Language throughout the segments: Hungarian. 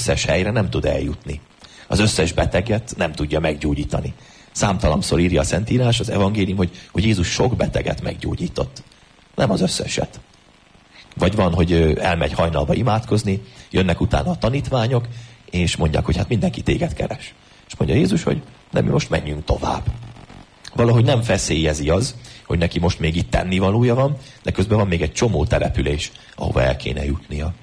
összes helyre nem tud eljutni. Az összes beteget nem tudja meggyógyítani. Számtalanszor írja a Szentírás, az evangélium, hogy Jézus sok beteget meggyógyított. Nem az összeset. Vagy van, hogy elmegy hajnalba imádkozni, jönnek utána a tanítványok, és mondják, hogy hát mindenki téged keres. És mondja Jézus, hogy de mi most menjünk tovább. Valahogy nem feszélyezi az, hogy neki most még itt tennivalója van, de közben van még egy csomó település, ahova el kéne jutnia.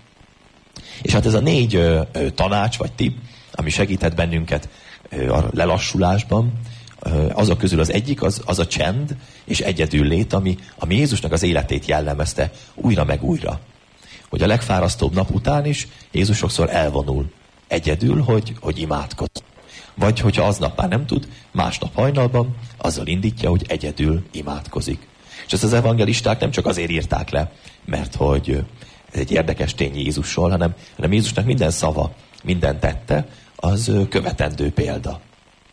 És hát ez a 4 tanács vagy tipp, ami segített bennünket a lelassulásban, azok közül az egyik, az a csend és egyedüllét, ami Jézusnak az életét jellemezte újra meg újra. Hogy a legfárasztóbb nap után is Jézus sokszor elvonul egyedül, hogy imádkoz. Vagy hogyha aznap már nem tud, másnap hajnalban azzal indítja, hogy egyedül imádkozik. És ezt az evangelisták nem csak azért írták le, mert hogy ez egy érdekes tény Jézusról, hanem Jézusnak minden szava, minden tette, az követendő példa.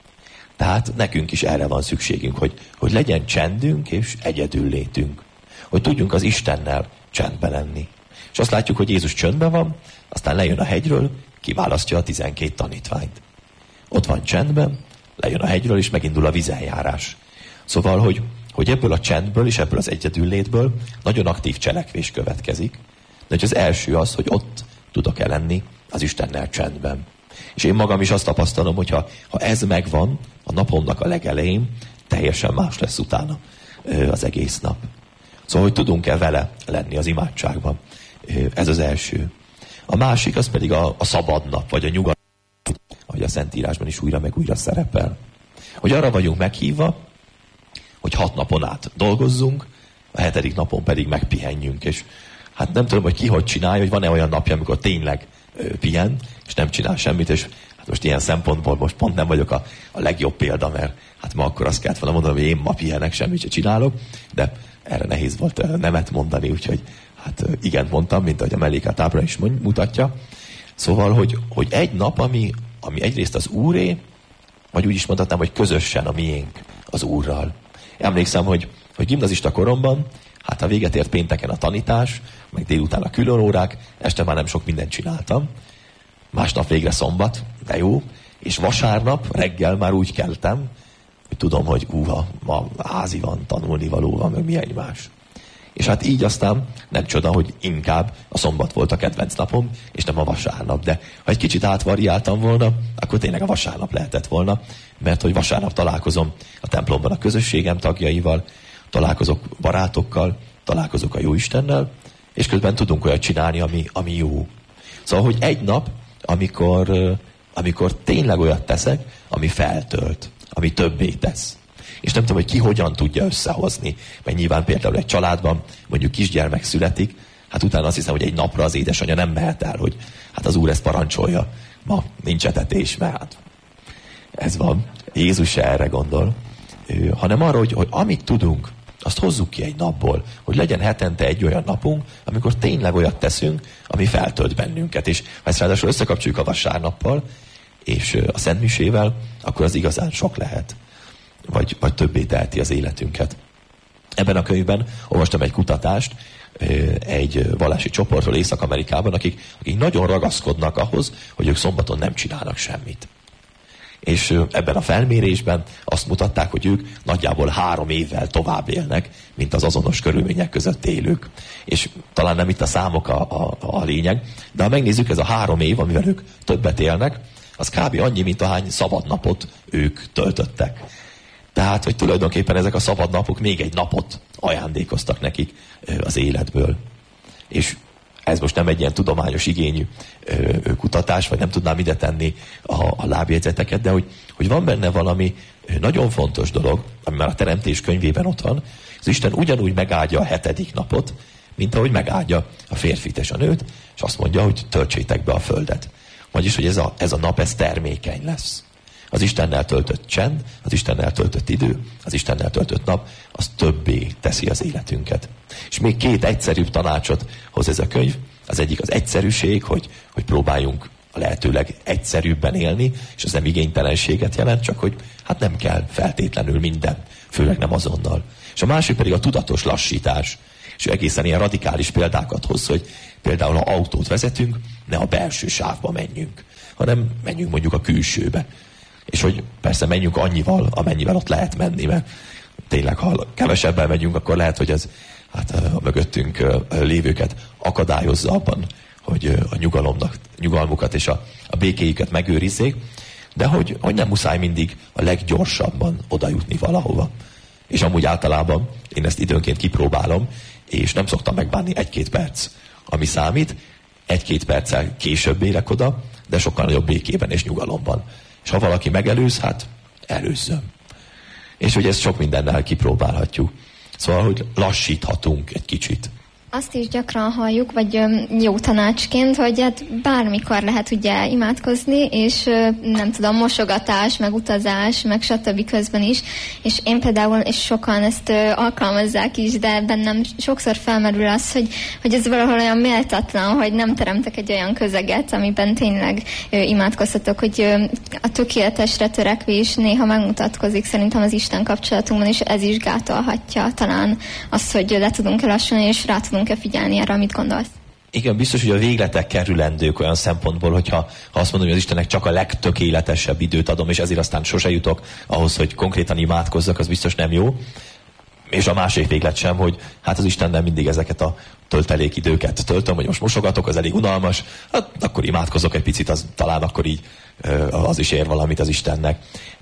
Tehát nekünk is erre van szükségünk, hogy legyen csendünk és egyedül létünk. Hogy tudjunk az Istennel csendben lenni. És azt látjuk, hogy Jézus csöndben van, aztán lejön a hegyről, kiválasztja a 12 tanítványt. Ott van csendben, lejön a hegyről, és megindul a vízeljárás. Szóval, hogy ebből a csendből és ebből az egyedüllétből nagyon aktív cselekvés következik. De az első az, hogy ott tudok-e lenni az Istennel csendben. És én magam is azt tapasztalom, hogy ha ez megvan a napomnak a legelején, teljesen más lesz utána az egész nap. Szóval, hogy tudunk-e vele lenni az imádságban. Ez az első. A másik az pedig a szabad nap, vagy a nyugalom, ahogy a Szentírásban is újra meg újra szerepel. Hogy arra vagyunk meghívva, hogy 6 napon át dolgozzunk, a 7. napon pedig megpihenjünk. És hát nem tudom, hogy ki hogy csinálja, hogy van-e olyan napja, amikor tényleg pihen, és nem csinál semmit, és hát most ilyen szempontból most pont nem vagyok a legjobb példa, mert hát ma akkor azt kellett volna mondanom, hogy én ma pihenek, semmit se csinálok, de erre nehéz volt nemet mondani, úgyhogy hát igen mondtam, mint ahogy a mellékelt ábra is mutatja. Szóval, hogy egy nap, ami egyrészt az Úré, vagy úgy is mondhatnám, hogy közösen a miénk az Úrral. Emlékszem, hogy gimnazista koromban, hát ha véget ért pénteken a tanítás, meg délután a különórák, este már nem sok mindent csináltam. Másnap végre szombat, de jó. És vasárnap reggel már úgy keltem, hogy tudom, hogy ma házi van, tanulnivaló van, meg mi egymás. És hát így aztán nem csoda, hogy inkább a szombat volt a kedvenc napom, és nem a vasárnap. De ha egy kicsit átvariáltam volna, akkor tényleg a vasárnap lehetett volna, mert hogy vasárnap találkozom a templomban a közösségem tagjaival, találkozok barátokkal, találkozok a Jóistennel, és közben tudunk olyat csinálni, ami jó. Szóval, hogy egy nap, amikor tényleg olyat teszek, ami feltölt, ami többé tesz. És nem tudom, hogy ki hogyan tudja összehozni. Mert nyilván például egy családban mondjuk kisgyermek születik, hát utána azt hiszem, hogy egy napra az édesanyja nem mehet el, hogy hát az Úr ezt parancsolja. Ma nincs etetés, mert hát ez van. Jézus se erre gondol. Hanem arra, hogy amit tudunk, azt hozzuk ki egy napból, hogy legyen hetente egy olyan napunk, amikor tényleg olyat teszünk, ami feltölt bennünket. És ha ezt ráadásul összekapcsoljuk a vasárnappal, és a szentmisével, akkor az igazán sok lehet. Vagy többé teheti az életünket. Ebben a könyvben olvastam egy kutatást egy vallási csoportról Észak-Amerikában, akik nagyon ragaszkodnak ahhoz, hogy ők szombaton nem csinálnak semmit. És ebben a felmérésben azt mutatták, hogy ők nagyjából 3 évvel tovább élnek, mint az azonos körülmények között élők. És talán nem itt a számok a lényeg, de ha megnézzük, ez a 3 év, amivel ők többet élnek, az kb. Annyi, mint ahány szabadnapot ők töltöttek. Tehát, hogy tulajdonképpen ezek a szabad napok még egy napot ajándékoztak nekik az életből. És ez most nem egy ilyen tudományos igényű kutatás, vagy nem tudnám ide tenni a lábjegyzeteket, de hogy van benne valami nagyon fontos dolog, ami már a Teremtés könyvében ott van, az Isten ugyanúgy megáldja a 7. napot, mint ahogy megáldja a férfit és a nőt, és azt mondja, hogy töltsétek be a földet. Vagyis, hogy ez a nap, ez termékeny lesz. Az Istennel töltött csend, az Istennel töltött idő, az Istennel töltött nap, az többé teszi az életünket. És még 2 egyszerűbb tanácsot hoz ez a könyv. Az egyik az egyszerűség, hogy próbáljunk a lehetőleg egyszerűbben élni, és ez nem igénytelenséget jelent, csak hogy hát nem kell feltétlenül minden, főleg nem azonnal. És a másik pedig a tudatos lassítás. És egészen ilyen radikális példákat hoz, hogy például ha autót vezetünk, ne a belső sávba menjünk, hanem menjünk mondjuk a külsőbe. És hogy persze menjünk annyival, amennyivel ott lehet menni, mert tényleg, ha kevesebben megyünk, akkor lehet, hogy ez a mögöttünk lévőket akadályozza abban, hogy a nyugalmukat és a békéjüket megőrizzék, de hogy nem muszáj mindig a leggyorsabban oda jutni valahova. És amúgy általában én ezt időnként kipróbálom, és nem szoktam megbánni 1-2 perc, ami számít. 1-2 perccel később érek oda, de sokkal nagyobb békében és nyugalomban. És ha valaki megelőz, hát előzzön. És hogy ezt sok mindennel kipróbálhatjuk. Szóval, hogy lassíthatunk egy kicsit. Azt is gyakran halljuk, vagy jó tanácsként, hogy hát bármikor lehet ugye imádkozni, és nem tudom, mosogatás, meg utazás, meg stb. Közben is. És én például, és sokan ezt alkalmazzák is, de bennem sokszor felmerül az, hogy ez valahol olyan méltatlan, hogy nem teremtek egy olyan közeget, amiben tényleg imádkozhatok, hogy a tökéletesre törekvés néha megmutatkozik szerintem az Isten kapcsolatunkban, és ez is gátolhatja talán azt, hogy le tudunk-e lassulni, és rá tudunk-e figyelni erre, amit gondolsz? Igen, biztos, hogy a végletek kerülendők olyan szempontból, hogyha azt mondom, hogy az Istennek csak a legtökéletesebb időt adom, és ezért aztán sose jutok ahhoz, hogy konkrétan imádkozzak, az biztos nem jó. És a másik véglet sem, hogy hát az Istennel mindig ezeket a töltelékidőket töltöm, hogy most mosogatok, az elég unalmas, hát akkor imádkozok egy picit, az talán akkor így az is ér valamit az Istennek.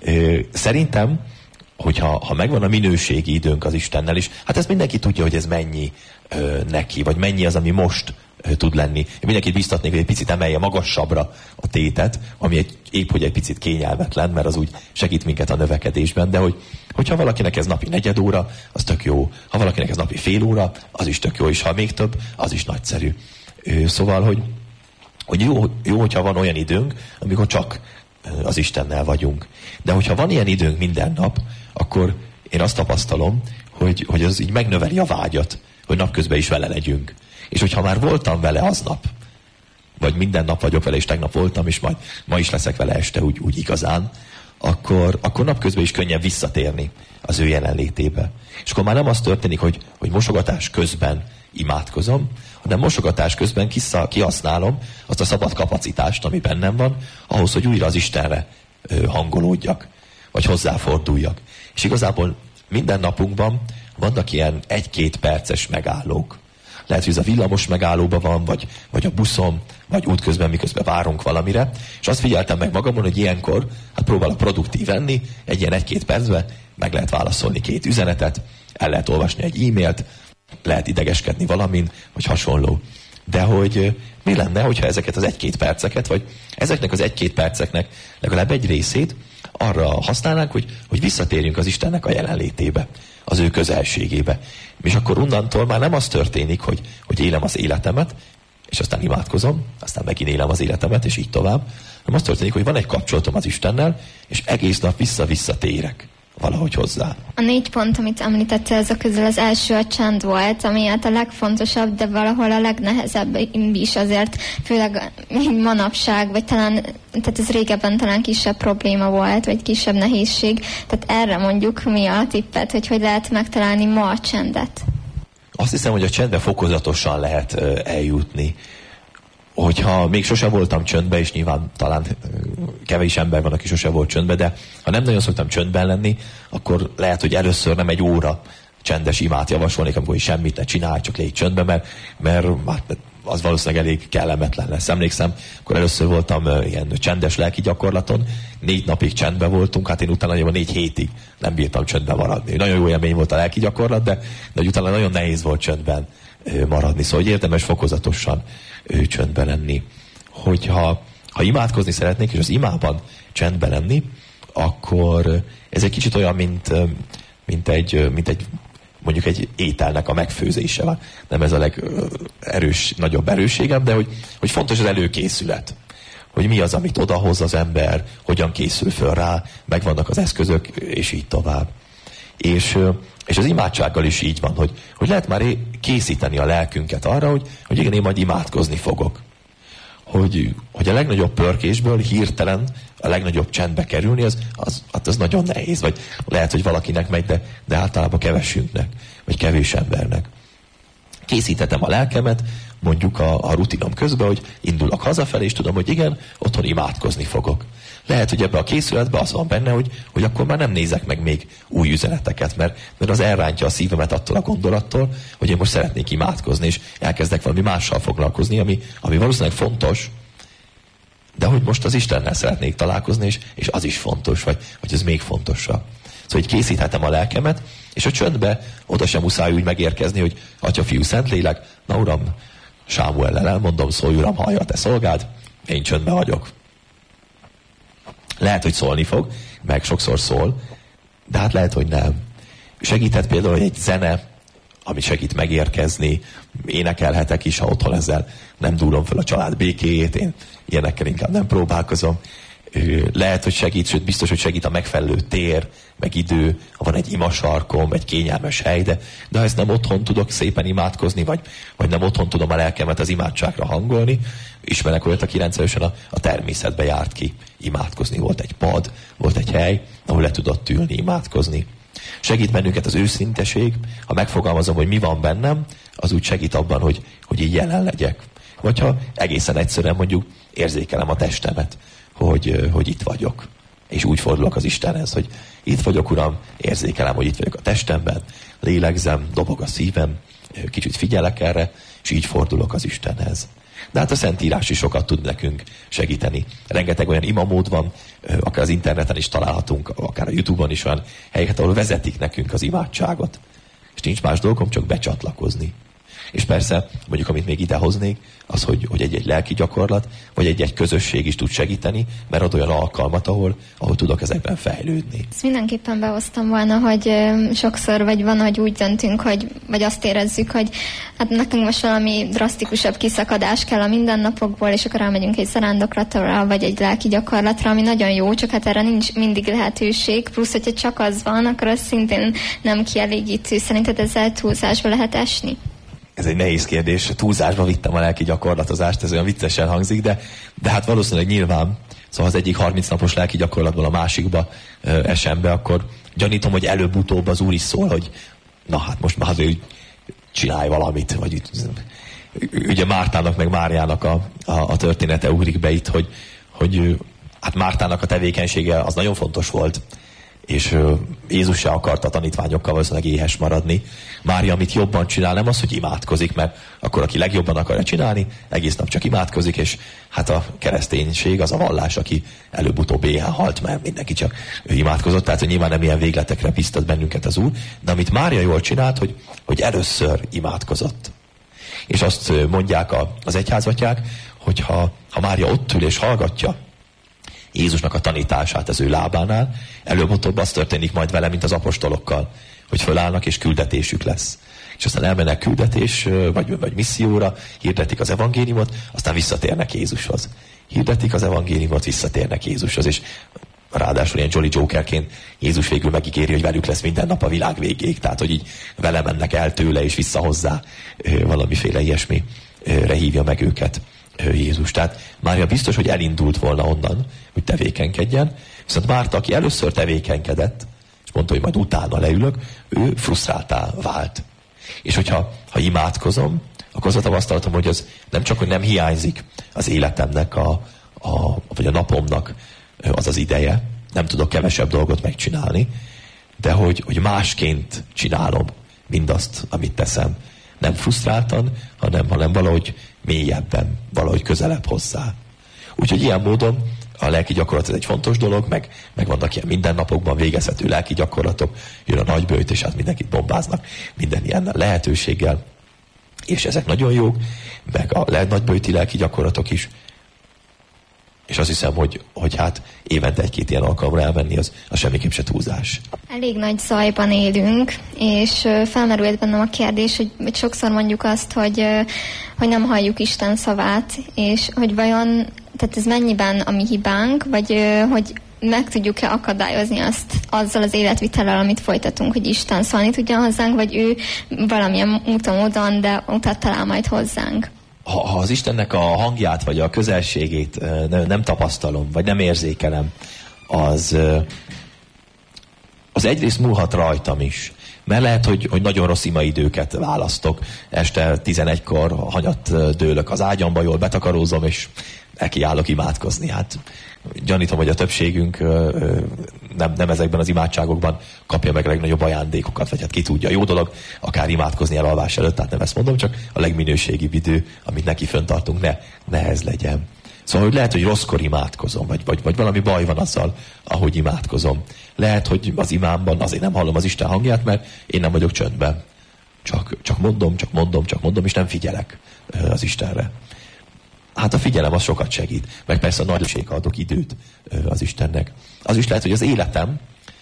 Szerintem, hogyha megvan a minőségi időnk az Istennel is, hát ezt mindenki tudja, hogy ez mennyi neki, vagy mennyi az, ami most tud lenni. Én mindenkit biztatnék, hogy egy picit emelje magasabbra a tétet, ami épp hogy egy picit kényelmetlen, mert az úgy segít minket a növekedésben, de hogyha valakinek ez napi 4 óra, az tök jó. Ha valakinek ez napi fél óra, az is tök jó, és ha még több, az is nagyszerű. Szóval, hogy jó, hogyha van olyan időnk, amikor csak az Istennel vagyunk. De hogyha van ilyen időnk minden nap, akkor én azt tapasztalom, hogy az így megnöveli a vágyat, hogy napközben is vele legyünk. És hogyha már voltam vele aznap, vagy minden nap vagyok vele, és tegnap voltam, és majd ma is leszek vele este úgy igazán, akkor napközben is könnyebb visszatérni az ő jelenlétébe. És akkor már nem az történik, hogy mosogatás közben imádkozom, hanem mosogatás közben kihasználom azt a szabad kapacitást, ami bennem van, ahhoz, hogy újra az Istenre hangolódjak, vagy hozzáforduljak. És igazából minden napunkban vannak ilyen 1-2 perces megállók. Lehet, hogy ez a villamos megállóban van, vagy a buszon, vagy útközben, miközben várunk valamire. És azt figyeltem meg magamon, hogy ilyenkor próbálok produktív lenni, egy ilyen 1-2 percben meg lehet válaszolni 2 üzenetet, el lehet olvasni egy e-mailt, lehet idegeskedni valamin, vagy hasonló. De hogy mi lenne, hogyha ezeket az 1-2 perceket, vagy ezeknek az 1-2 perceknek legalább egy részét arra használnánk, hogy visszatérjünk az Istennek a jelenlétébe, az ő közelségébe. És akkor onnantól már nem az történik, hogy élem az életemet, és aztán imádkozom, aztán megint élem az életemet, és így tovább. Nem az történik, hogy van egy kapcsolatom az Istennel, és egész nap vissza-vissza térek valahogy hozzá. A 4 pont, amit említettél, ezek közül az első a csend volt, ami hát a legfontosabb, de valahol a legnehezebb is azért, főleg manapság, vagy talán, tehát ez régebben talán kisebb probléma volt, vagy kisebb nehézség. Tehát erre mondjuk mi a tippet, hogy lehet megtalálni ma a csendet? Azt hiszem, hogy a csendbe fokozatosan lehet eljutni. Hogyha még sose voltam csöndbe, és nyilván talán kevés ember van, aki sose volt csöndbe, de ha nem nagyon szoktam csöndben lenni, akkor lehet, hogy először nem egy óra csendes imát javasolnék, amikor semmit ne csinálj, csak légy csöndbe, mert az valószínűleg elég kellemetlen lesz. Emlékszem, akkor először voltam ilyen csendes lelki gyakorlaton, 4 napig csendben voltunk, hát én utána 4 hétig nem bírtam csöndben maradni. Nagyon jó élmény volt a lelki gyakorlat, de utána nagyon nehéz volt csöndben maradni. Szóval hogy érdemes fokozatosan csöndben lenni. Hogyha imádkozni szeretnék, és az imában csendben lenni, akkor ez egy kicsit olyan, mint egy mondjuk egy ételnek a megfőzése. Nem ez a nagyobb erősségem, de hogy fontos az előkészület. Hogy mi az, amit odahoz az ember, hogyan készül föl rá, megvannak az eszközök, és így tovább. És az imádsággal is így van, hogy lehet már készíteni a lelkünket arra, hogy igen, én majd imádkozni fogok. Hogy a legnagyobb pörkésből hirtelen a legnagyobb csendbe kerülni, az nagyon nehéz. Vagy lehet, hogy valakinek megy, de általában kevesünknek, vagy kevés embernek. Készítetem a lelkemet, mondjuk a rutinom közben, hogy indulok hazafelé, és tudom, hogy igen, otthon imádkozni fogok. Lehet, hogy ebbe a készületbe az van benne, hogy akkor már nem nézek meg még új üzeneteket, mert az elrántja a szívemet attól a gondolattól, hogy én most szeretnék imádkozni, és elkezdek valami mással foglalkozni, ami valószínűleg fontos, de hogy most az Istennel szeretnék találkozni, és az is fontos, vagy ez még fontosabb. Szóval így készíthetem a lelkemet, és a csöndbe oda sem muszáj úgy megérkezni, hogy Atya, Fiú, Szentlélek, na Uram, Sámuellel elmondom, szólj Uram, hallja a te szolgád, én csöndbe vagyok. Lehet, hogy szólni fog, meg sokszor szól, de hát lehet, hogy nem. Segíthet például egy zene, ami segít megérkezni, énekelhetek is, ha otthon ezzel nem dúlom fel a család békéjét, én ilyenekkel inkább nem próbálkozom. Lehet, hogy segít, sőt biztos, hogy segít a megfelelő tér, meg idő, ha van egy imasarkom, egy kényelmes hely, de ha ezt nem otthon tudok szépen imádkozni, vagy nem otthon tudom a lelkemet az imádságra hangolni, ismerek olyat, aki rendszeresen a természetbe járt ki imádkozni. Volt egy pad, volt egy hely, ahol le tudott ülni, imádkozni. Segít bennünket az őszinteség, ha megfogalmazom, hogy mi van bennem, az úgy segít abban, hogy így jelen legyek. Vagy ha egészen egyszerűen mondjuk érzékelem a testemet, hogy itt vagyok. És úgy fordulok az Istenhez, hogy itt vagyok, Uram, érzékelem, hogy itt vagyok a testemben, lélegzem, dobog a szívem, kicsit figyelek erre, és így fordulok az Istenhez. De hát a Szentírás is sokat tud nekünk segíteni. Rengeteg olyan imamód van, akár az interneten is találhatunk, akár a YouTube-on is olyan helyeket, ahol vezetik nekünk az imádságot. És nincs más dolgom, csak becsatlakozni. És persze, mondjuk, amit még idehoznék, az, hogy egy lelki gyakorlat, vagy egy közösség is tud segíteni, mert ad olyan alkalmat, ahol tudok ezekben fejlődni. Ezt mindenképpen behoztam volna, hogy sokszor vagy van, hogy úgy döntünk, vagy azt érezzük, hogy hát nekünk most valami drasztikusabb kiszakadás kell a mindennapokból, és akkor elmegyünk egy zarándoklatra, vagy egy lelki gyakorlatra, ami nagyon jó, csak hát erre nincs mindig lehetőség, plusz, hogyha csak az van, akkor az szintén nem kielégítő. Szerinted ezzel túlzásba lehet esni? Ez egy nehéz kérdés. Túlzásba vittem a lelki gyakorlatozást, ez olyan viccesen hangzik, de hát valószínűleg nyilván, szóval az egyik 30 napos lelki gyakorlatból a másikba esem be, akkor gyanítom, hogy előbb-utóbb az Úr is szól, hogy na hát most már azért csinálj valamit, vagy ugye Mártának meg Máriának a története ugrik be itt, hogy hát Mártának a tevékenysége az nagyon fontos volt, és Jézus se akart a tanítványokkal valószínűleg éhes maradni. Mária, amit jobban csinál, nem az, hogy imádkozik, mert akkor, aki legjobban akarja csinálni, egész nap csak imádkozik, és hát a kereszténység az a vallás, aki előbb-utóbb éhen halt, mert mindenki csak imádkozott, tehát hogy nyilván nem ilyen végletekre biztat bennünket az Úr, de amit Mária jól csinált, hogy először imádkozott. És azt mondják az egyházatják, hogy ha Mária ott ül és hallgatja Jézusnak a tanítását az ő lábánál, előbb-utóbb az történik majd vele, mint az apostolokkal, hogy fölállnak és küldetésük lesz. És aztán elmennek küldetés, vagy misszióra, hirdetik az evangéliumot, aztán visszatérnek Jézushoz. Hirdetik az evangéliumot, visszatérnek Jézushoz, és ráadásul ilyen Jolly Jokerként Jézus végül megígéri, hogy velük lesz minden nap a világ végéig, tehát hogy így vele mennek el tőle és vissza hozzá, valamiféle ilyesmire hívja meg őket Jézus. Tehát Mária biztos, hogy elindult volna onnan, hogy tevékenykedjen, viszont Márta, aki először tevékenykedett, és mondta, hogy majd utána leülök, ő frusztráltá vált. És hogyha imádkozom, akkor az a tapasztalatom, hogy az nem csak, hogy nem hiányzik az életemnek, vagy a napomnak az ideje, nem tudok kevesebb dolgot megcsinálni, de hogy másként csinálom mindazt, amit teszem. Nem frusztráltan, hanem valahogy mélyebben, valahogy közelebb hozzá. Úgyhogy ilyen módon a lelki gyakorlat ez egy fontos dolog, meg vannak ilyen mindennapokban végezhető lelki gyakorlatok, jön a nagyböjt, és hát mindenkit bombáznak minden ilyen lehetőséggel. És ezek nagyon jók, meg a nagyböjti lelki gyakorlatok is. És azt hiszem, hogy hát évente egy-két ilyen alkalomra elmenni, az semmiképp se túlzás. Elég nagy zajban élünk, és felmerült bennem a kérdés, hogy sokszor mondjuk azt, hogy nem halljuk Isten szavát, és hogy vajon, tehát ez mennyiben a mi hibánk, vagy hogy meg tudjuk-e akadályozni azt azzal az életvitellel, amit folytatunk, hogy Isten szólni tudjon hozzánk, vagy ő valamilyen módon, de utat talál majd hozzánk. Ha az Istennek a hangját, vagy a közelségét nem tapasztalom, vagy nem érzékelem, az egyrészt múlhat rajtam is. Mert lehet, hogy nagyon rossz imaidőket választok. Este 11-kor hanyat dőlök az ágyamba, jól betakarózom, és nekiállok imádkozni. Hát gyanítom, hogy a többségünk nem ezekben az imádságokban kapja meg a legnagyobb ajándékokat, vagy hát ki tudja, jó dolog, akár imádkozni elalvás előtt, tehát nem ezt mondom, csak a legminőségibb idő, amit neki föntartunk, ne ez legyen. Szóval, hogy lehet, hogy rosszkor imádkozom, vagy valami baj van azzal, ahogy imádkozom. Lehet, hogy az imámban azért nem hallom az Isten hangját, mert én nem vagyok csöndben. Csak mondom, és nem figyelek az Istenre. Hát a figyelem az sokat segít, meg persze a nagységa adok időt az Istennek. Az is lehet, hogy az életem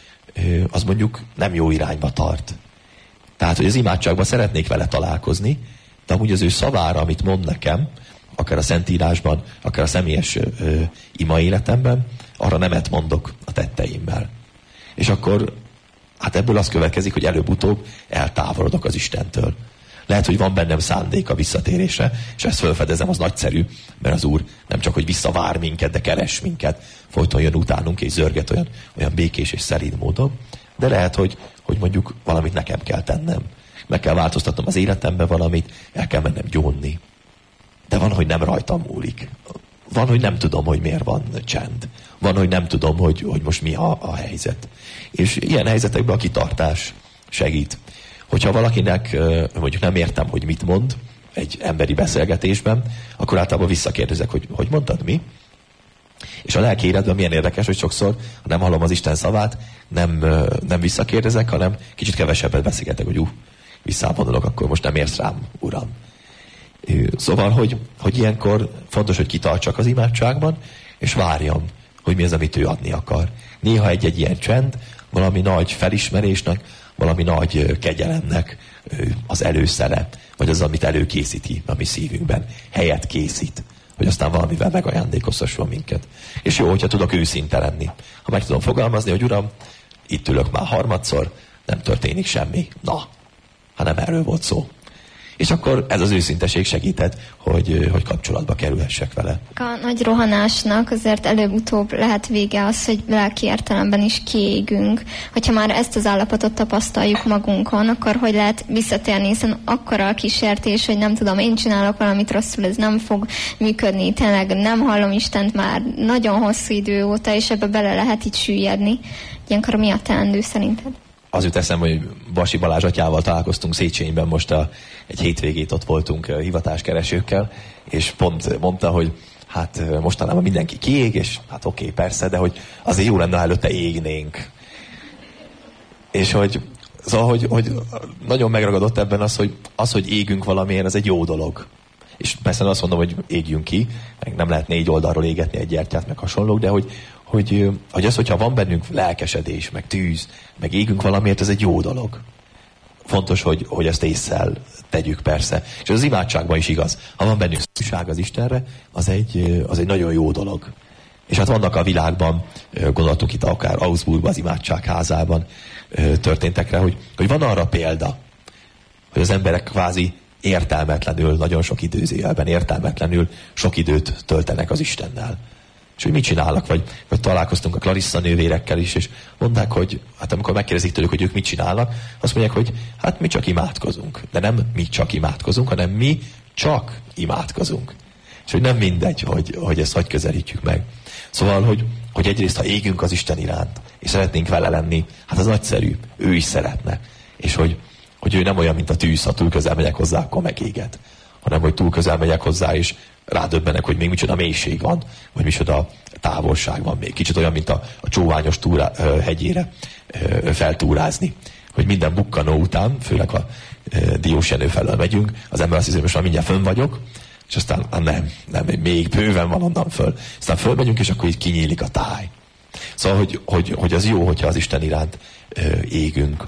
az mondjuk nem jó irányba tart. Tehát, hogy az imádságban szeretnék vele találkozni, de amúgy az ő szavára, amit mond nekem, akár a Szentírásban, akár a személyes ima életemben, arra nemet mondok a tetteimmel. És akkor hát ebből az következik, hogy előbb-utóbb eltávolodok az Istentől. Lehet, hogy van bennem szándék a visszatérésre, és ezt felfedezem, az nagyszerű, mert az Úr nem csak, hogy visszavár minket, de keres minket, folyton jön utánunk, és zörget olyan békés és szerint módon. De lehet, hogy mondjuk valamit nekem kell tennem. Meg kell változtatnom az életembe valamit, el kell mennem gyónni. De van, hogy nem rajtam múlik. Van, hogy nem tudom, hogy miért van csend. Van, hogy nem tudom, hogy most mi a helyzet. És ilyen helyzetekben a kitartás segít. Hogyha valakinek mondjuk nem értem, hogy mit mond egy emberi beszélgetésben, akkor általában visszakérdezek, hogy mondtad mi? És a lelki életben milyen érdekes, hogy sokszor, ha nem hallom az Isten szavát, nem visszakérdezek, hanem kicsit kevesebbet beszélgetek, hogy visszámondolok, akkor most nem érsz rám, Uram. Szóval, hogy ilyenkor fontos, hogy kitartsak az imádságban, és várjam, hogy mi az, amit ő adni akar. Néha egy ilyen csend, valami nagy felismerésnek, valami nagy kegyelemnek az előszere, vagy az, amit előkészíti a mi szívünkben. Helyet készít, hogy aztán valamivel megajándékoztasson minket. És jó, hogyha tudok őszinte lenni. Ha meg tudom fogalmazni, hogy Uram, itt ülök már harmadszor, nem történik semmi. Na, ha nem erről volt szó. És akkor ez az őszinteség segített, hogy kapcsolatba kerülhessek vele. A nagy rohanásnak azért előbb-utóbb lehet vége az, hogy lelki értelemben is kiégünk. Hogyha már ezt az állapotot tapasztaljuk magunkon, akkor hogy lehet visszatérni, hiszen akkora a kísértés, hogy nem tudom, én csinálok valamit rosszul, ez nem fog működni, tényleg nem hallom Istent már nagyon hosszú idő óta, és ebbe bele lehet így süllyedni. Ilyenkor mi a teendő szerinted? Az jut eszembe, hogy Basi Balázs atyával találkoztunk Széchenyben, most egy hétvégét ott voltunk hivatáskeresőkkel, és pont mondta, hogy hát mostanában mindenki kiég, és hát oké, persze, de hogy azért jó lenne, ha előtte égnénk. És szóval, hogy nagyon megragadott ebben az, hogy égünk valamiért, ez egy jó dolog. És persze azt mondom, hogy égjünk ki, meg nem lehet 4 oldalról égetni egy gyertyát, meg hasonlók, de hogy az, hogyha van bennünk lelkesedés, meg tűz, meg égünk valamiért, ez egy jó dolog. Fontos, hogy ezt ésszel tegyük persze. És az imádságban is igaz. Ha van bennünk szükségünk az Istenre, az egy nagyon jó dolog. És hát vannak a világban, gondoltunk itt akár Augsburgban, az imádságházában történtekre, hogy van arra példa, hogy az emberek kvázi értelmetlenül, nagyon sok időzélben értelmetlenül sok időt töltenek az Istennel. És hogy mit csinálnak, vagy találkoztunk a Clarissa nővérekkel is, és mondták, hogy hát amikor megkérdezik tőlük, hogy ők mit csinálnak, azt mondják, hogy hát mi csak imádkozunk. De nem mi csak imádkozunk, hanem mi csak imádkozunk. És hogy nem mindegy, hogy ezt hogy közelítjük meg. Szóval, hogy egyrészt, ha égünk az Isten iránt, és szeretnénk vele lenni, hát az nagyszerű, ő is szeretne. És hogy ő nem olyan, mint a tűz, ha túl közel megyek hozzá, akkor megéget. Hanem, hogy túl közel megyek hozzá, és rádöbbenek, hogy még micsoda mélység van, vagy micsoda távolság van még. Kicsit olyan, mint a csóványos hegyére feltúrázni. Hogy minden bukkanó után, főleg a Diósjenő felől megyünk, az ember azt hiszi, hogy most már mindjárt fönn vagyok, és aztán nem, még bőven van onnan föl. Aztán fölmegyünk, és akkor így kinyílik a táj. Szóval, hogy az jó, hogyha az Isten iránt égünk.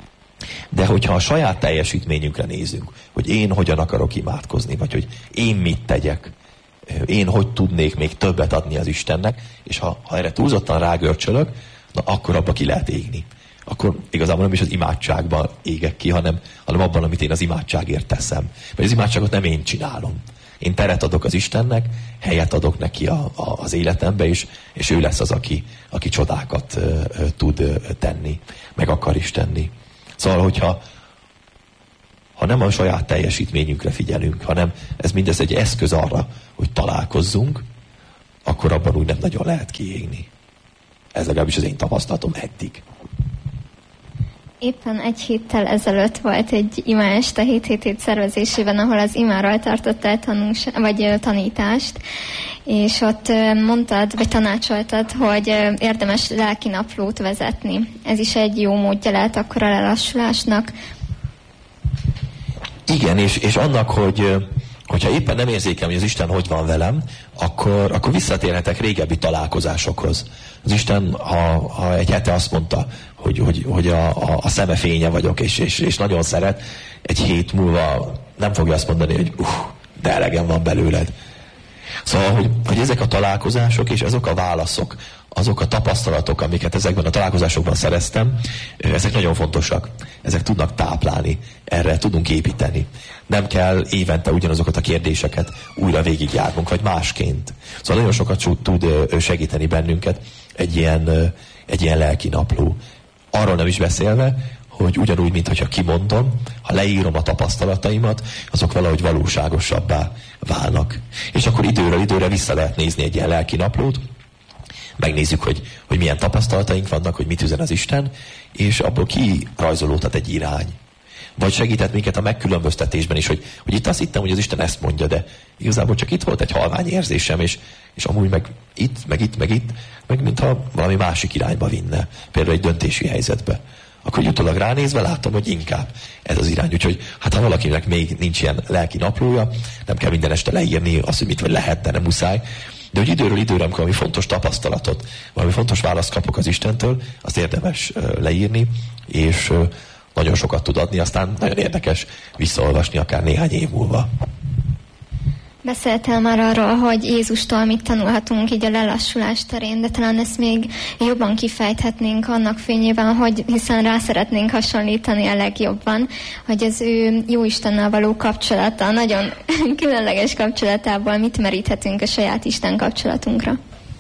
De hogyha a saját teljesítményünkre nézünk, hogy én hogyan akarok imádkozni, vagy hogy én mit tegyek, én hogy tudnék még többet adni az Istennek, és ha erre túlzottan rágörcsölök, na akkor abba ki lehet égni. Akkor igazából nem is az imádságban égek ki, hanem abban, amit én az imádságért teszem. Mert az imádságot nem én csinálom. Én teret adok az Istennek, helyet adok neki az életembe is, és ő lesz az, aki csodákat tud tenni, meg akar is tenni. Szóval, hogyha nem a saját teljesítményünkre figyelünk, hanem ez mindez egy eszköz arra, hogy találkozzunk, akkor abban úgy nem nagyon lehet kiégni. Ez legalábbis az én tapasztalatom eddig. Éppen egy héttel ezelőtt volt egy imaeste 7 szervezésében, ahol az imáról tartott el tanítást, és ott mondtad, vagy tanácsoltad, hogy érdemes lelkinaplót vezetni. Ez is egy jó módja lehet akkor a lelassulásnak. Igen, és annak, hogyha éppen nem érzékem, hogy az Isten hogy van velem, akkor visszatérhetek régebbi találkozásokhoz. Az Isten, ha egy hete azt mondta, hogy a szeme fénye vagyok, és nagyon szeret, egy hét múlva nem fogja azt mondani, hogy de elegem van belőled. Szóval, hogy ezek a találkozások és azok a válaszok, azok a tapasztalatok, amiket ezekben a találkozásokban szereztem, ezek nagyon fontosak. Ezek tudnak táplálni, erre tudunk építeni. Nem kell évente ugyanazokat a kérdéseket újra végigjárnunk, vagy másként. Szóval nagyon sokat tud segíteni bennünket egy ilyen lelki napló. Arról nem is beszélve, hogy ugyanúgy, mintha kimondom, ha leírom a tapasztalataimat, azok valahogy valóságosabbá válnak. És akkor időről időre vissza lehet nézni egy ilyen lelki naplót, megnézzük, hogy milyen tapasztalataink vannak, hogy mit üzen az Isten, és abból kirajzolódhat egy irány. Vagy segített minket a megkülönböztetésben is, hogy itt azt hittem, hogy az Isten ezt mondja, de igazából csak itt volt egy halvány érzésem, és amúgy meg itt, meg mintha valami másik irányba vinne. Például egy döntési helyzetbe. Akkor utólag ránézve látom, hogy inkább ez az irány. Úgyhogy ha valakinek még nincs ilyen lelki naplója, nem kell minden este leírni azt, hogy mit vagy lehet, de nem muszáj. De hogy időről időre, amikor valami fontos tapasztalatot, valami fontos választ kapok az Istentől, azt érdemes leírni, és nagyon sokat tud adni, aztán nagyon érdekes visszaolvasni akár néhány év múlva. Beszéltél már arról, hogy Jézustól mit tanulhatunk így a lelassulás terén, de talán ezt még jobban kifejthetnénk annak fényében, hogy hiszen rá szeretnénk hasonlítani a legjobban, hogy az ő Jóistennel való kapcsolata, nagyon különleges kapcsolatából mit meríthetünk a saját Isten kapcsolatunkra.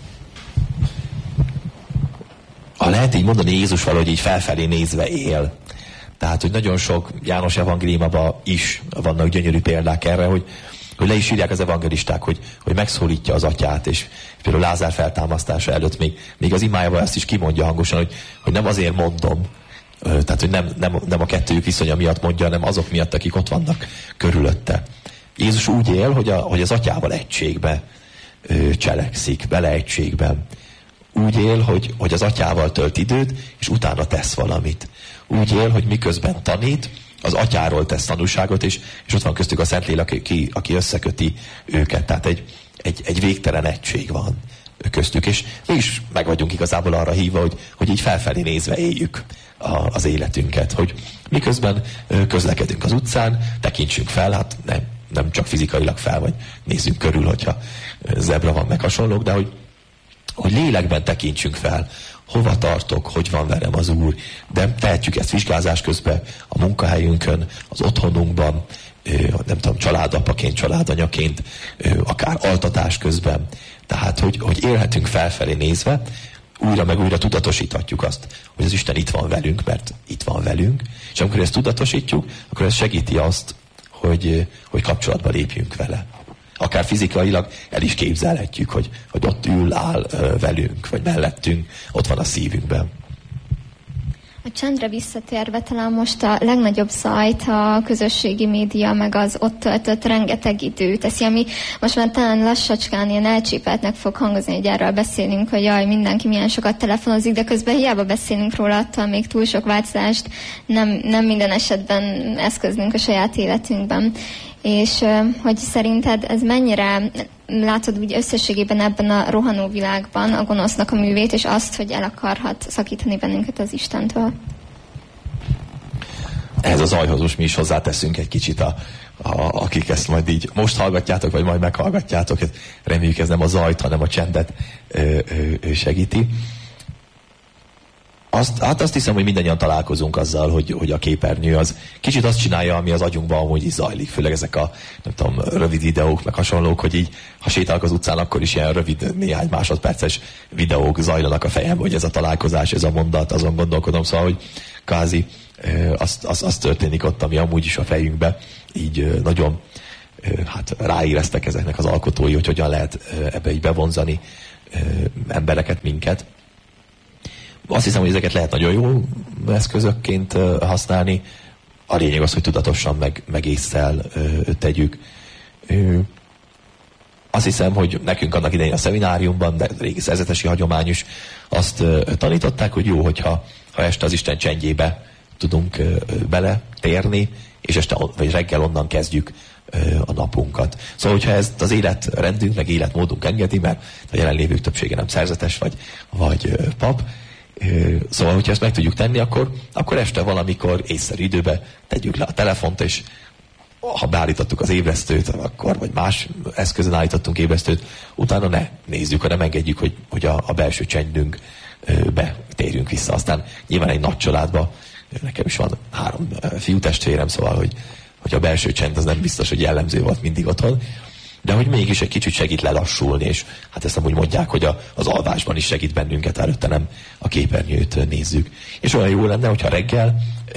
Ha lehet így mondani, Jézus valahogy így felfelé nézve él. Tehát, hogy nagyon sok János evangéliumában is vannak gyönyörű példák erre, hogy le is írják az evangelisták, hogy megszólítja az atyát, és például Lázár feltámasztása előtt még az imájában ezt is kimondja hangosan, hogy nem azért mondom, tehát, hogy nem a kettőjük viszonya miatt mondja, hanem azok miatt, akik ott vannak körülötte. Jézus úgy él, hogy az atyával egységbe cselekszik, vele egységben. Úgy él, hogy az atyával tölt időt, és utána tesz valamit. Úgy él, hogy miközben tanít, az atyáról tesz tanúságot, és ott van köztük a Szentlélek, aki összeköti őket. Tehát egy végtelen egység van köztük, és mi is meg vagyunk igazából arra hívva, hogy így felfelé nézve éljük az életünket, hogy miközben közlekedünk az utcán, tekintsünk fel, hát nem csak fizikailag fel, vagy nézzünk körül, hogyha zebra van, meg hasonlók, de hogy lélekben tekintsünk fel, hova tartok, hogy van velem az Úr. De tehetjük ezt vizsgázás közben, a munkahelyünkön, az otthonunkban, nem tudom, családapaként, családanyaként, akár altatás közben. Tehát, hogy élhetünk felfelé nézve, újra meg újra tudatosíthatjuk azt, hogy az Isten itt van velünk, mert itt van velünk, és amikor ezt tudatosítjuk, akkor ez segíti azt, hogy kapcsolatba lépjünk vele. Akár fizikailag el is képzelhetjük, hogy ott áll velünk, vagy mellettünk, ott van a szívünkben. A csendre visszatérve talán most a legnagyobb zajt a közösségi média, meg az ott töltött rengeteg idő teszi, ami most már talán lassacskán ilyen elcsépeltnek fog hangozni, hogy erről beszélünk, hogy jaj, mindenki milyen sokat telefonozik, de közben hiába beszélünk róla, attól még túl sok változást nem minden esetben eszközünk a saját életünkben. És hogy szerinted ez mennyire látod úgy összességében ebben a rohanó világban a gonosznak a művét, és azt, hogy el akarhat szakítani bennünket az Istentől? Ehhez a zajhoz most mi is hozzáteszünk egy kicsit, akik ezt majd így most hallgatjátok, vagy majd meghallgatjátok. Reméljük ez nem a zajt, hanem a csendet segíti. Azt hiszem, hogy mindannyian találkozunk azzal, hogy a képernyő az kicsit azt csinálja, ami az agyunkban amúgy is zajlik. Főleg ezek a, nem tudom, rövid videók, meg hasonlók, hogy így, ha sétálok az utcán, akkor is ilyen rövid, néhány másodperces videók zajlanak a fejemben, hogy ez a találkozás, ez a mondat, azon gondolkodom. Szóval, hogy kázi az történik ott, ami amúgy is a fejünkbe így nagyon ráéreztek ezeknek az alkotói, hogy hogyan lehet ebbe így bevonzani embereket, minket. Azt hiszem, hogy ezeket lehet nagyon jó eszközökként használni. A lényeg az, hogy tudatosan meg ésszel tegyük. Azt hiszem, hogy nekünk annak idején a szemináriumban, de régi szerzetesi hagyomány is azt tanították, hogy jó, hogyha este az Isten csendjébe tudunk beletérni, és este vagy reggel onnan kezdjük a napunkat. Szóval, hogyha ezt az életrendünk, meg életmódunk engedi, mert a jelenlévők többsége nem szerzetes, vagy pap, szóval, hogyha ezt meg tudjuk tenni, akkor este valamikor észszerű időben tegyük le a telefont, és ha beállítottuk az ébresztőt, akkor, vagy más eszközön állítottunk ébresztőt, utána ne nézzük, hanem engedjük, hogy a belső csendünkbe térjünk vissza. Aztán nyilván egy nagy családban, nekem is van 3 fiútestvérem, szóval, hogy a belső csend az nem biztos, hogy jellemző volt mindig otthon, de hogy mégis egy kicsit segít lelassulni, és hát ezt amúgy mondják, hogy az alvásban is segít bennünket, előtte nem a képernyőt nézzük. És olyan jó lenne, hogyha reggel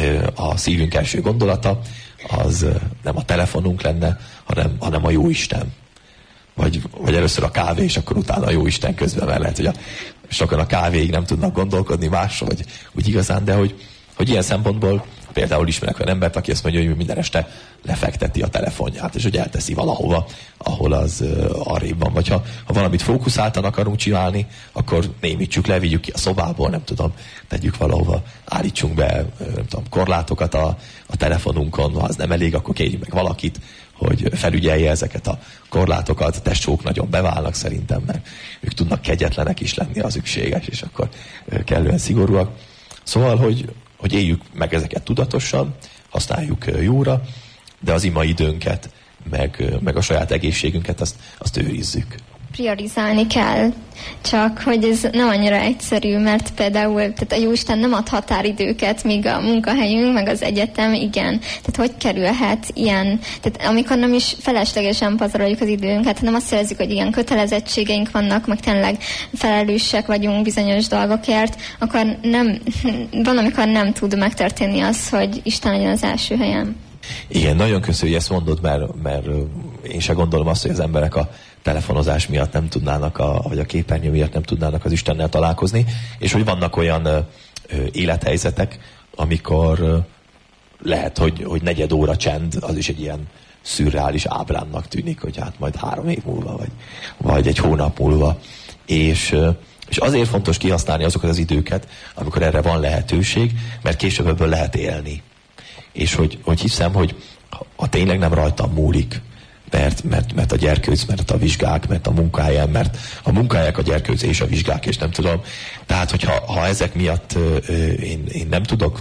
a szívünk első gondolata az nem a telefonunk lenne, hanem a Jóisten. Vagy először a kávé, és akkor utána a Jóisten közben, mert lehet, hogy sokan a kávéig nem tudnak gondolkodni másról, vagy úgy igazán, de hogy ilyen szempontból például ismerek olyan embert, aki azt mondja, hogy minden este lefekteti a telefonját, és hogy elteszi valahova, ahol az arrébb van. Vagy ha valamit fókuszáltan akarunk csinálni, akkor némítsük le, vigyük ki a szobából, nem tudom, tegyük valahova, állítsunk be, nem tudom, korlátokat a telefonunkon, ha az nem elég, akkor kérjünk meg valakit, hogy felügyelje ezeket a korlátokat. Tesók nagyon beválnak szerintem, mert ők tudnak kegyetlenek is lenni, az szükséges, és akkor kellően szigorúak. Szóval, hogy éljük meg ezeket tudatosan, használjuk jóra, de az ima időnket, meg a saját egészségünket, azt őrizzük. Priorizálni kell, csak hogy ez nem annyira egyszerű, mert például tehát a Jóisten nem ad határidőket, míg a munkahelyünk, meg az egyetem, igen. Tehát hogy kerülhet ilyen, tehát amikor nem is feleslegesen pazaroljuk az időnket, hanem azt érezzük, hogy ilyen kötelezettségeink vannak, meg tényleg felelősek vagyunk bizonyos dolgokért, akkor van, amikor nem tud megtörténni az, hogy Isten legyen az első helyen. Igen, nagyon köszönöm, hogy ezt mondod, mert én se gondolom azt, hogy az emberek a telefonozás miatt nem tudnának, vagy a képernyő miatt nem tudnának az Istennel találkozni, és hogy vannak olyan élethelyzetek, amikor lehet, hogy 4 óra csend, az is egy ilyen szürreális ábránnak tűnik, hogy hát majd 3 év múlva, vagy 1 hónap múlva. És azért fontos kihasználni azokat az időket, amikor erre van lehetőség, mert később ebből lehet élni. És hogy hiszem, hogy ha tényleg nem rajtam múlik, mert a gyerkőc, mert a vizsgák, mert a munkáján, mert a munkáják a gyerkőc és a vizsgák, és nem tudom. Tehát, hogyha ezek miatt én nem tudok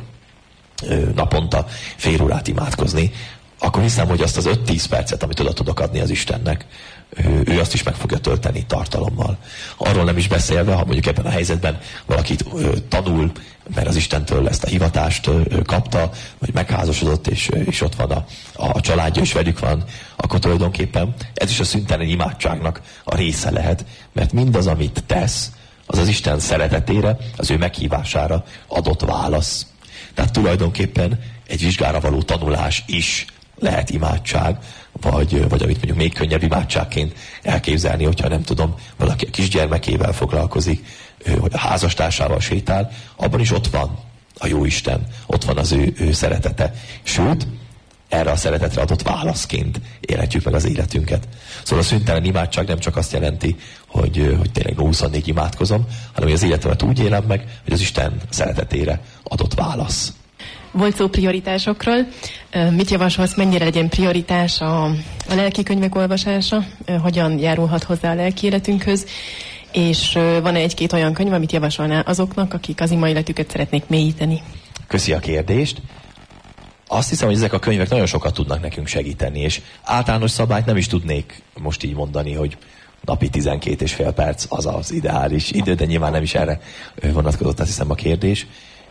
naponta fél órát imádkozni, akkor hiszem, hogy azt az 5-10 percet, amit oda tudok adni az Istennek, ő azt is meg fogja tölteni tartalommal. Arról nem is beszélve, ha mondjuk ebben a helyzetben valakit tanul, mert az Istentől ezt a hivatást kapta, vagy megházasodott, és ott van a családja, és velük van, akkor tulajdonképpen ez is a szüntelen imádságnak a része lehet, mert mindaz, amit tesz, az az Isten szeretetére, az ő meghívására adott válasz. Tehát tulajdonképpen egy vizsgára való tanulás is lehet imádság, vagy amit mondjuk még könnyebb imádságként elképzelni, hogyha nem tudom, valaki a kisgyermekével foglalkozik, vagy a házastársával sétál, abban is ott van a Jóisten, ott van az ő szeretete. Sőt, erre a szeretetre adott válaszként élhetjük meg az életünket. Szóval a szüntelen imádság nem csak azt jelenti, hogy tényleg 24 imádkozom, hanem hogy az életemet úgy élem meg, hogy az Isten szeretetére adott válasz. Volt szó prioritásokról. Mit javasolsz, mennyire legyen prioritás a lelki könyvek olvasása? Hogyan járulhat hozzá a lelki életünkhöz? És van-e 1-2 olyan könyv, amit javasolnál azoknak, akik az ima életüket szeretnék mélyíteni? Köszi a kérdést. Azt hiszem, hogy ezek a könyvek nagyon sokat tudnak nekünk segíteni, és általános szabályt nem is tudnék most így mondani, hogy napi 12,5 perc az az ideális idő, de nyilván nem is erre vonatkozott, azt hiszem, a kérdés.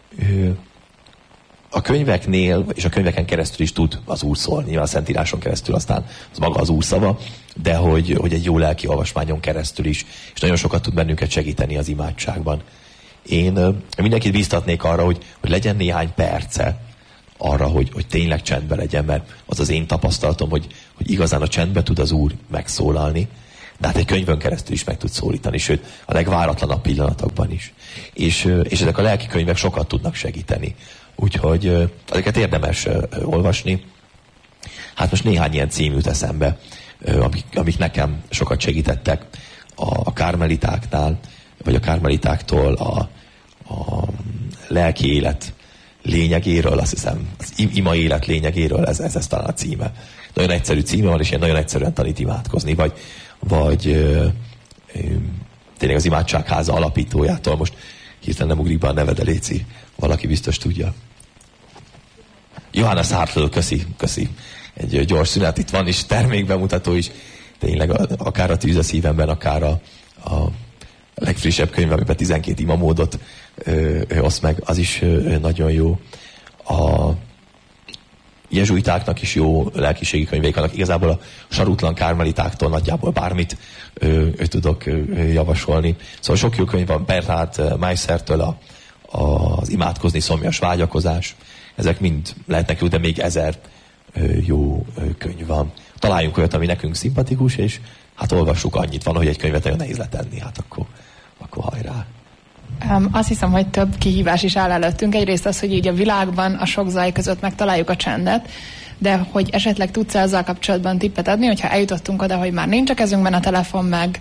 A könyveknél, és a könyveken keresztül is tud az Úr szólni, nyilván a Szentíráson keresztül, aztán az maga az Úr szava, de hogy egy jó lelki olvasmányon keresztül is, és nagyon sokat tud bennünket segíteni az imádságban. Én mindenkit bíztatnék arra, hogy legyen néhány perce arra, hogy tényleg csendben legyen, mert az az én tapasztalatom, hogy igazán a csendben tud az Úr megszólalni, de hát egy könyvön keresztül is meg tud szólítani, sőt a legváratlanabb pillanatokban is. És ezek a lelki könyvek sokat tudnak segíteni. Úgyhogy ezeket érdemes olvasni. Hát most néhány ilyen cím jut eszembe, amik nekem sokat segítettek a kármelitáknál, vagy a kármelitáktól a lelki élet lényegéről, azt hiszem, az ima élet lényegéről, ez talán a címe. Nagyon egyszerű címe van, és ilyen nagyon egyszerűen tanít imádkozni, vagy tényleg az imádságháza alapítójától, most hirtelen nem ugrik be a neve, de léci, valaki biztos tudja. Johannes Hartl, köszi. Egy gyors szünet, itt van is termékbemutató is, tényleg akár a Tűz a szívemben, akár a legfrissebb könyv, amiben 12 imamódot oszt meg, az is nagyon jó. A jezsuitáknak is jó lelkiségi könyveik vannak. Igazából a sarutlan kármelitáktól nagyjából bármit tudok javasolni. Szóval sok jó könyv van, Bernhard Meissertől az imádkozni szomjas vágyakozás. Ezek mind lehetnek jó, de még 1000 jó könyv van. Találjunk olyat, ami nekünk szimpatikus, és hát olvassuk, annyit van, hogy egy könyvet nagyon nehéz letenni, hát akkor hajrá. Azt hiszem, hogy több kihívás is áll előttünk. Egyrészt az, hogy így a világban a sok zaj között megtaláljuk a csendet, de hogy esetleg tudsz azzal kapcsolatban tippet adni, hogyha eljutottunk oda, hogy már nincs a kezünkben a telefon, meg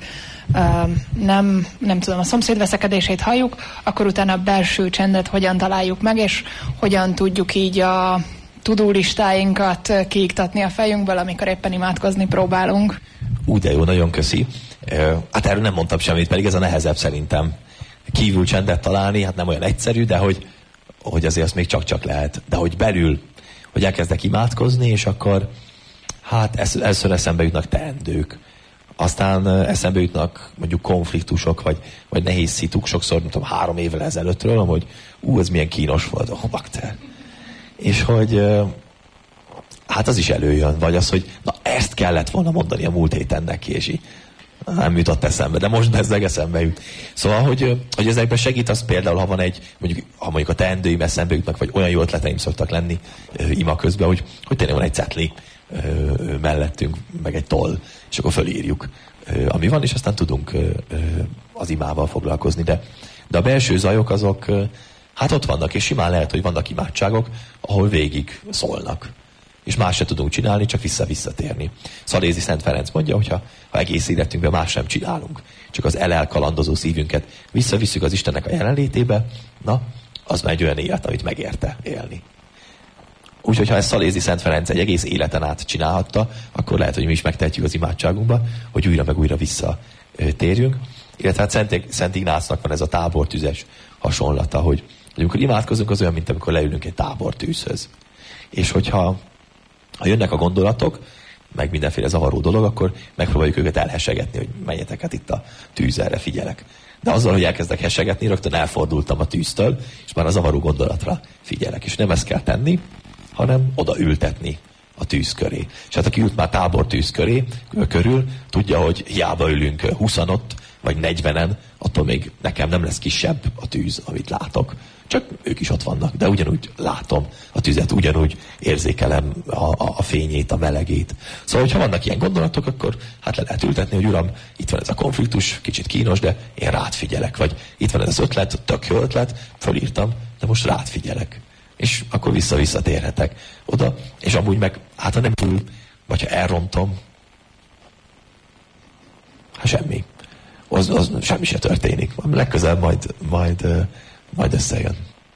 nem tudom, a szomszéd veszekedését halljuk, akkor utána a belső csendet hogyan találjuk meg, és hogyan tudjuk így a to-do listáinkat kiiktatni a fejünkből, amikor éppen imádkozni próbálunk. De jó, nagyon köszi. Hát erről nem mondtam semmit, pedig ez a nehezebb szerintem. Kívül csendet találni, hát nem olyan egyszerű, de hogy azért azt még csak lehet. De hogy belül, hogy elkezdek imádkozni, és akkor hát először eszembe jutnak teendők. Aztán eszembe jutnak mondjuk konfliktusok, vagy nehéz szituk, sokszor, nem tudom, 3 évvel ezelőttről, hogy ez milyen kínos volt, bakter. És hogy hát az is előjön, vagy az, hogy na ezt kellett volna mondani a múlt héten neki, és így nem jutott eszembe, de most bezzeg eszembe jut. Szóval, hogy ezekben segít az például, ha van ha mondjuk a teendőim eszembe jutnak, vagy olyan jó ötleteim szoktak lenni ima közben, hogy tényleg van egy cetli mellettünk, meg egy toll, és akkor fölírjuk, ami van, és aztán tudunk az imával foglalkozni. De a belső zajok azok hát ott vannak, és simán lehet, hogy vannak imádságok, ahol végig szólnak. És más se tudunk csinálni, csak visszatérni. Szalézi Szent Ferenc mondja, hogy ha egész életünkben más sem csinálunk, csak az elkalandozó szívünket visszavisszük az Istennek a jelenlétébe, na, az már egy olyan élet, amit megérte élni. Úgyhogy ha ezt Szalézi Szent Ferenc egy egész életen át csinálhatta, akkor lehet, hogy mi is megtehetjük az imádságunkba, hogy újra meg újra visszatérjünk. Illetve hát Szent Ignácnak van ez a tábortüzes hasonlata, hogy amikor imádkozunk, az olyan, mint amikor leülünk egy tábortűzhöz. És hogyha jönnek a gondolatok, meg mindenféle zavaró dolog, akkor megpróbáljuk őket elhessegetni, hogy menjetek, hát itt a tűz, erre figyelek. De azzal, hogy elkezdek hessegetni, rögtön elfordultam a tűztől, és már a zavaró gondolatra figyelek. És nem ezt kell tenni, hanem oda ültetni a tűz köré. És hát aki ült már tábortűz körül, tudja, hogy hiába ülünk 20-an ott, vagy 40-en, attól még nekem nem lesz kisebb a tűz, amit látok. Csak ők is ott vannak, de ugyanúgy látom a tüzet, ugyanúgy érzékelem a fényét, a melegét. Szóval, hogyha vannak ilyen gondolatok, akkor hát le lehet ültetni, hogy uram, itt van ez a konfliktus, kicsit kínos, de én rád figyelek. Vagy itt van ez az ötlet, tök jó ötlet, fölírtam, de most rád figyelek. És akkor visszatérhetek oda, és amúgy meg, hát ha nem ül, vagy ha elrontom, hát semmi. Az semmi se történik. Legközelebb majd összejön.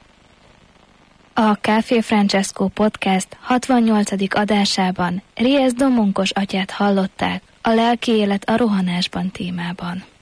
A Café Francesco Podcast 68. adásában Riesz Domonkos atyát hallották a lelki élet a rohanásban témában.